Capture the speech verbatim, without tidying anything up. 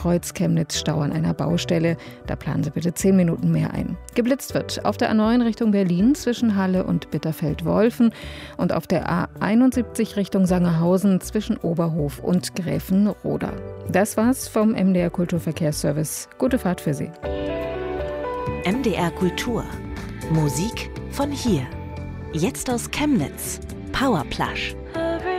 Kreuz-Chemnitz-Stau an einer Baustelle. Da planen Sie bitte zehn Minuten mehr ein. Geblitzt wird auf der A neun Richtung Berlin zwischen Halle und Bitterfeld-Wolfen und auf der A einundsiebzig Richtung Sangerhausen zwischen Oberhof und Gräfenroda. Das war's vom M D R Kulturverkehrsservice. Gute Fahrt für Sie. M D R Kultur. Musik von hier. Jetzt aus Chemnitz. Powerplush.